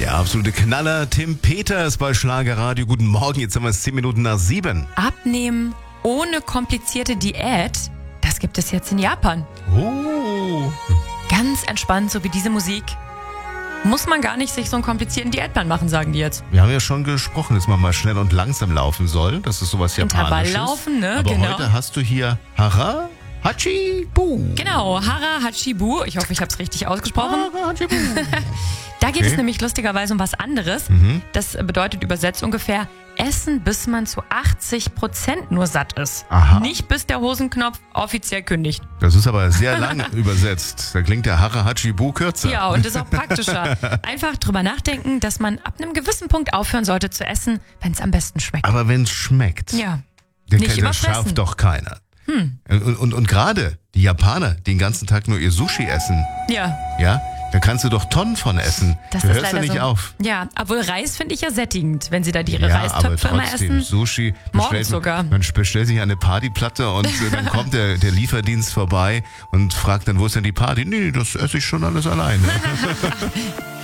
Der absolute Knaller, Tim Peters bei Schlagerradio. Guten Morgen, jetzt haben wir es 10 Minuten nach 7. Abnehmen ohne komplizierte Diät, das gibt es jetzt in Japan. Oh. Ganz entspannt, so wie diese Musik. Muss man gar nicht sich so einen komplizierten Diätplan machen, sagen die jetzt. Wir haben ja schon gesprochen, dass man mal schnell und langsam laufen soll. Das ist sowas Japanisches. Intervalllaufen, ne? Aber genau. heute hast du hier Hara Hachibu. Genau, Hara Hachibu. Ich hoffe, ich habe es richtig ausgesprochen. Hara Hachibu. Da geht Okay. es nämlich lustigerweise um was anderes. Das bedeutet übersetzt ungefähr Essen, bis man zu 80% nur satt ist. Aha. Nicht bis der Hosenknopf offiziell kündigt. Das ist aber sehr lang übersetzt. Da klingt der Hara Hachibu kürzer. Ja, und das ist auch praktischer. Einfach drüber nachdenken, dass man ab einem gewissen Punkt aufhören sollte zu essen, wenn es am besten schmeckt. Aber wenn es schmeckt, Ja, dann nicht das überfressen. schafft doch keiner. Und gerade die Japaner, die den ganzen Tag nur ihr Sushi essen, Ja, ja, da kannst du doch Tonnen von essen. das Du ist hörst ja leider nicht so. auf. Ja, obwohl Reis finde ich ja sättigend, wenn sie da ihre Ja, aber Reistöpfe immer trotzdem, essen. Sushi. Morgens sogar. Man bestellt sich eine Partyplatte und dann kommt der Lieferdienst vorbei und fragt dann, wo ist denn die Party? Nee, das esse ich schon alles alleine.